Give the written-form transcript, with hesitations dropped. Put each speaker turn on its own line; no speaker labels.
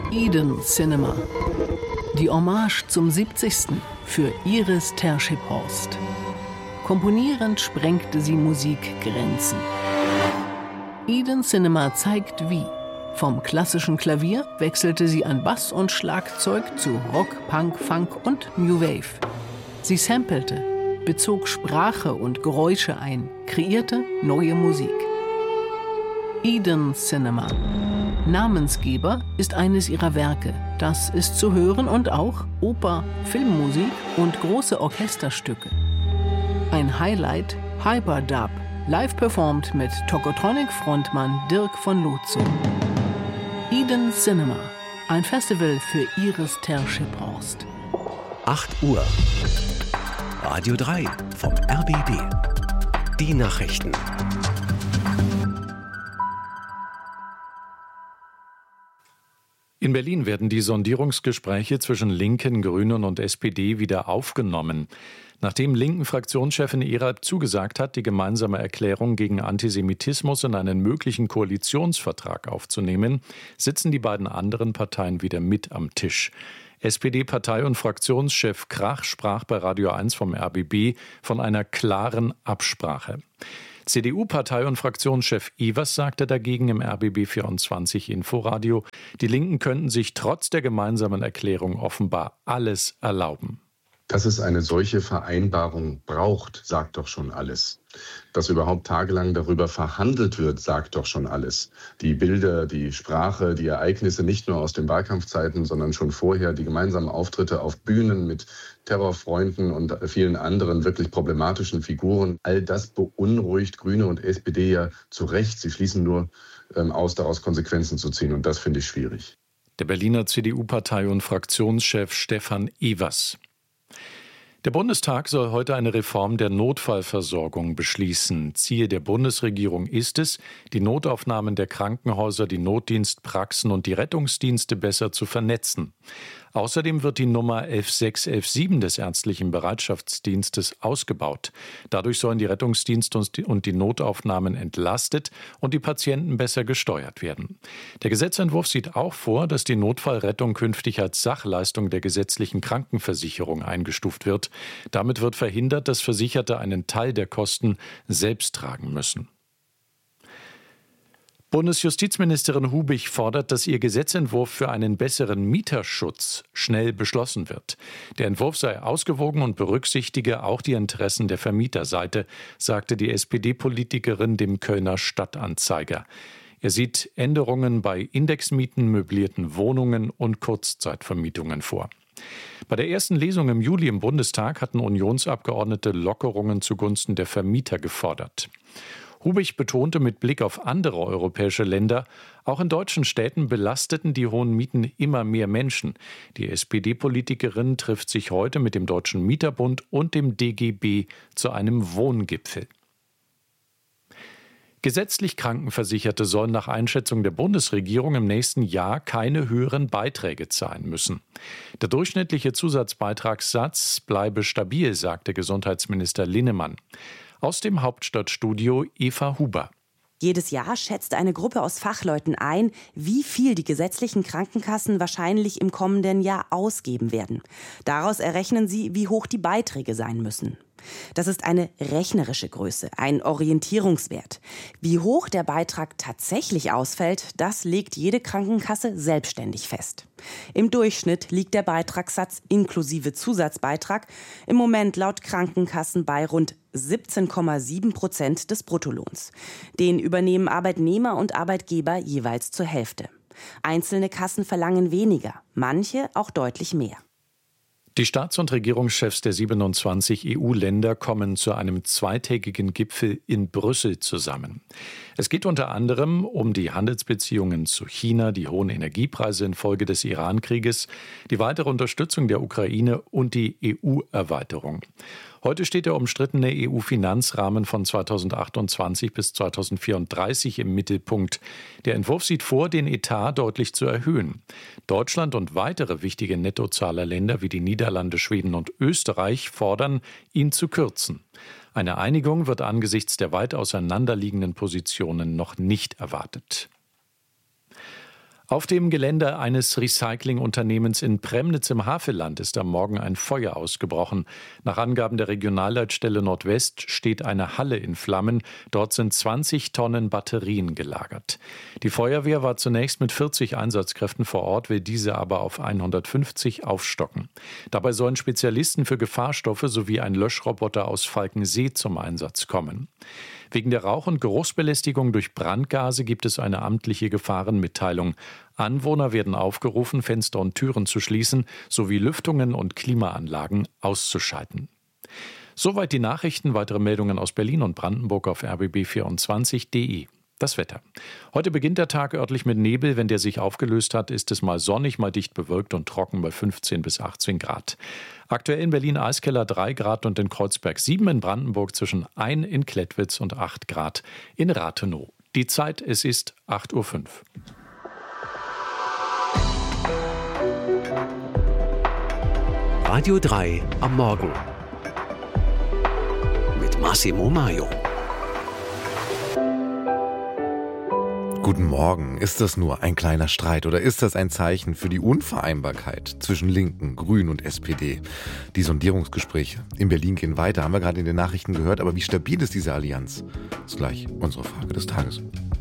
Eden Cinema. Die Hommage zum 70. für Iris Terschip-Horst. Komponierend sprengte sie Musikgrenzen. Eden Cinema zeigt wie. Vom klassischen Klavier wechselte sie an Bass und Schlagzeug zu Rock, Punk, Funk und New Wave. Sie sampelte, bezog Sprache und Geräusche ein, kreierte neue Musik. Eden Cinema. Namensgeber ist eines ihrer Werke. Das ist zu hören und auch Oper, Filmmusik und große Orchesterstücke. Ein Highlight, Hyperdub, live performt mit Tokotronic-Frontmann Dirk von Lozo. Eden Cinema, ein Festival für Iris Terschip-Horst.
8 Uhr. Radio 3 vom RBB. Die Nachrichten.
In Berlin werden die Sondierungsgespräche zwischen Linken, Grünen und SPD wieder aufgenommen. Nachdem linken Fraktionschefin Erhard zugesagt hat, die gemeinsame Erklärung gegen Antisemitismus in einen möglichen Koalitionsvertrag aufzunehmen, sitzen die beiden anderen Parteien wieder mit am Tisch. SPD-Partei- und Fraktionschef Krach sprach bei Radio 1 vom RBB von einer klaren Absprache. CDU-Partei- und Fraktionschef Evers sagte dagegen im RBB 24 Inforadio, die Linken könnten sich trotz der gemeinsamen Erklärung offenbar alles erlauben.
Dass es eine solche Vereinbarung braucht, sagt doch schon alles. Dass überhaupt tagelang darüber verhandelt wird, sagt doch schon alles. Die Bilder, die Sprache, die Ereignisse nicht nur aus den Wahlkampfzeiten, sondern schon vorher, die gemeinsamen Auftritte auf Bühnen mit Terrorfreunden und vielen anderen wirklich problematischen Figuren. All das beunruhigt Grüne und SPD ja zu Recht. Sie schließen nur aus, daraus Konsequenzen zu ziehen. Und das finde ich schwierig.
Der Berliner CDU-Partei- und Fraktionschef Stefan Evers. Der Bundestag soll heute eine Reform der Notfallversorgung beschließen. Ziel der Bundesregierung ist es, die Notaufnahmen der Krankenhäuser, die Notdienstpraxen und die Rettungsdienste besser zu vernetzen. Außerdem wird die Nummer 11617 des ärztlichen Bereitschaftsdienstes ausgebaut. Dadurch sollen die Rettungsdienste und die Notaufnahmen entlastet und die Patienten besser gesteuert werden. Der Gesetzentwurf sieht auch vor, dass die Notfallrettung künftig als Sachleistung der gesetzlichen Krankenversicherung eingestuft wird. Damit wird verhindert, dass Versicherte einen Teil der Kosten selbst tragen müssen. Bundesjustizministerin Hubich fordert, dass ihr Gesetzentwurf für einen besseren Mieterschutz schnell beschlossen wird. Der Entwurf sei ausgewogen und berücksichtige auch die Interessen der Vermieterseite, sagte die SPD-Politikerin dem Kölner Stadtanzeiger. Er sieht Änderungen bei Indexmieten, möblierten Wohnungen und Kurzzeitvermietungen vor. Bei der ersten Lesung im Juli im Bundestag hatten Unionsabgeordnete Lockerungen zugunsten der Vermieter gefordert. Hubich betonte mit Blick auf andere europäische Länder, auch in deutschen Städten belasteten die hohen Mieten immer mehr Menschen. Die SPD-Politikerin trifft sich heute mit dem Deutschen Mieterbund und dem DGB zu einem Wohngipfel. Gesetzlich Krankenversicherte sollen nach Einschätzung der Bundesregierung im nächsten Jahr keine höheren Beiträge zahlen müssen. Der durchschnittliche Zusatzbeitragssatz bleibe stabil, sagte Gesundheitsminister Linnemann. Aus dem Hauptstadtstudio Eva Huber.
Jedes Jahr schätzt eine Gruppe aus Fachleuten ein, wie viel die gesetzlichen Krankenkassen wahrscheinlich im kommenden Jahr ausgeben werden. Daraus errechnen sie, wie hoch die Beiträge sein müssen. Das ist eine rechnerische Größe, ein Orientierungswert. Wie hoch der Beitrag tatsächlich ausfällt, das legt jede Krankenkasse selbstständig fest. Im Durchschnitt liegt der Beitragssatz inklusive Zusatzbeitrag im Moment laut Krankenkassen bei rund 17,7% des Bruttolohns. Den übernehmen Arbeitnehmer und Arbeitgeber jeweils zur Hälfte. Einzelne Kassen verlangen weniger, manche auch deutlich mehr.
Die Staats- und Regierungschefs der 27 EU-Länder kommen zu einem zweitägigen Gipfel in Brüssel zusammen. Es geht unter anderem um die Handelsbeziehungen zu China, die hohen Energiepreise infolge des Iran-Krieges, die weitere Unterstützung der Ukraine und die EU-Erweiterung. Heute steht der umstrittene EU-Finanzrahmen von 2028 bis 2034 im Mittelpunkt. Der Entwurf sieht vor, den Etat deutlich zu erhöhen. Deutschland und weitere wichtige Nettozahlerländer wie die Niederlande, Schweden und Österreich fordern, ihn zu kürzen. Eine Einigung wird angesichts der weit auseinanderliegenden Positionen noch nicht erwartet. Auf dem Gelände eines Recyclingunternehmens in Premnitz im Havelland ist am Morgen ein Feuer ausgebrochen. Nach Angaben der Regionalleitstelle Nordwest steht eine Halle in Flammen. Dort sind 20 Tonnen Batterien gelagert. Die Feuerwehr war zunächst mit 40 Einsatzkräften vor Ort, will diese aber auf 150 aufstocken. Dabei sollen Spezialisten für Gefahrstoffe sowie ein Löschroboter aus Falkensee zum Einsatz kommen. Wegen der Rauch- und Geruchsbelästigung durch Brandgase gibt es eine amtliche Gefahrenmitteilung. Anwohner werden aufgerufen, Fenster und Türen zu schließen, sowie Lüftungen und Klimaanlagen auszuschalten. Soweit die Nachrichten. Weitere Meldungen aus Berlin und Brandenburg auf rbb24.de. Das Wetter. Heute beginnt der Tag örtlich mit Nebel. Wenn der sich aufgelöst hat, ist es mal sonnig, mal dicht bewölkt und trocken bei 15 bis 18 Grad. Aktuell in Berlin Eiskeller 3 Grad und in Kreuzberg 7, in Brandenburg zwischen 1 in Klettwitz und 8 Grad in Rathenow. Die Zeit, es ist 8:05 Uhr.
Radio 3 am Morgen mit Massimo Maio.
Guten Morgen. Ist das nur ein kleiner Streit oder ist das ein Zeichen für die Unvereinbarkeit zwischen Linken, Grünen und SPD? Die Sondierungsgespräche in Berlin gehen weiter, haben wir gerade in den Nachrichten gehört. Aber wie stabil ist diese Allianz? Das ist gleich unsere Frage des Tages.